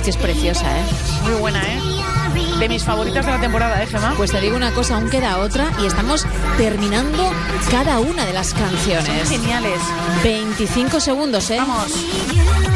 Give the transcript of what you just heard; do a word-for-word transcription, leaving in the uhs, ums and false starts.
Es que es preciosa, ¿eh? Muy buena, ¿eh? De mis favoritas de la temporada, ¿eh, Gemma? Pues te digo una cosa, aún queda otra y estamos terminando cada una de las canciones. Son geniales. veinticinco segundos, ¿eh? Vamos.